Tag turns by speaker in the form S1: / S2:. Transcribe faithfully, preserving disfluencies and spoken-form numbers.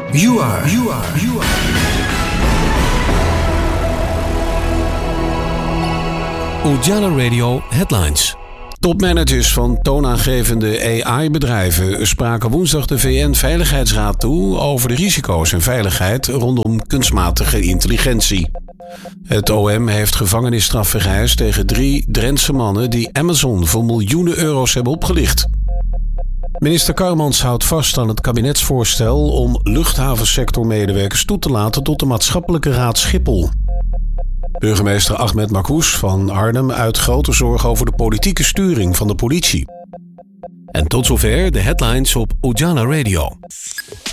S1: You are, you are, you are.
S2: Ujala Radio Headlines. Topmanagers van toonaangevende A I-bedrijven spraken woensdag de V N-veiligheidsraad toe over de risico's en veiligheid rondom kunstmatige intelligentie. Het O M heeft gevangenisstraf vereist tegen drie Drentse mannen die Amazon voor miljoenen euro's hebben opgelicht. Minister Karmans houdt vast aan het kabinetsvoorstel om luchthavensectormedewerkers toe te laten tot de maatschappelijke raad Schiphol. Burgemeester Ahmed Makhous van Arnhem uit grote zorg over de politieke sturing van de politie. En tot zover de headlines op Ujala Radio.